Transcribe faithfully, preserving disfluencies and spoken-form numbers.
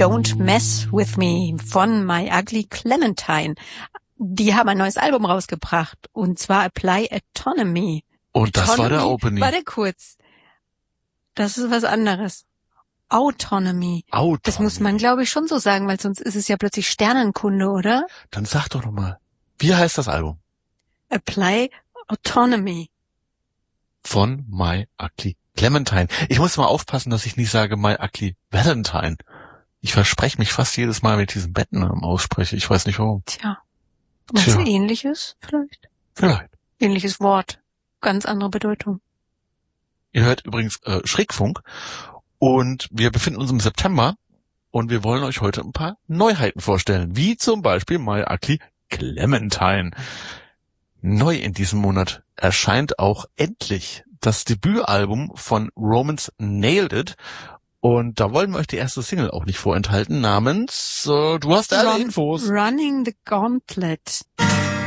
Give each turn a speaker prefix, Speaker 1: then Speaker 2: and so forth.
Speaker 1: Don't Mess With Me von My Ugly Clementine. Die haben ein neues Album rausgebracht und zwar Apply Autonomy.
Speaker 2: Und das
Speaker 1: Autonomy,
Speaker 2: war der Opening.
Speaker 1: Warte kurz. Das ist was anderes. Autonomy.
Speaker 2: Autonomy.
Speaker 1: Das muss man, glaube ich, schon so sagen, weil sonst ist es ja plötzlich Sternenkunde, oder?
Speaker 2: Dann sag doch nochmal. Wie heißt das Album?
Speaker 1: Apply Autonomy.
Speaker 2: Von My Ugly Clementine. Ich muss mal aufpassen, dass ich nicht sage My Ugly Valentine. Ich verspreche mich fast jedes Mal, wenn ich diesen Bettennamen ausspreche. Ich weiß nicht warum.
Speaker 1: Tja. Was
Speaker 2: Tja.
Speaker 1: Ähnliches vielleicht?
Speaker 2: Vielleicht.
Speaker 1: Ähnliches Wort. Ganz andere Bedeutung.
Speaker 2: Ihr hört übrigens äh, Schrägfunk und wir befinden uns im September und wir wollen euch heute ein paar Neuheiten vorstellen, wie zum Beispiel My Ugly Clementine. Neu in diesem Monat erscheint auch endlich das Debütalbum von Romance Nailed It und da wollen wir euch die erste Single auch nicht vorenthalten, namens, äh, du hast alle
Speaker 1: Run,
Speaker 2: Infos.
Speaker 1: Running the Gauntlet.